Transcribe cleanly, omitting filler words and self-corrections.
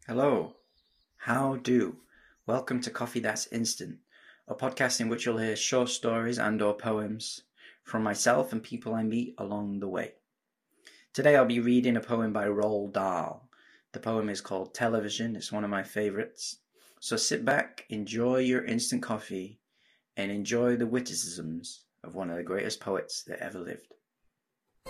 Hello, how do? Welcome to Coffee That's Instant, a podcast in which you'll hear short stories and/or poems from myself and people I meet along the way. Today I'll be reading a poem by Roald Dahl. The poem is called Television. It's one of my favorites. So sit back, enjoy your instant coffee, and enjoy the witticisms of one of the greatest poets that ever lived.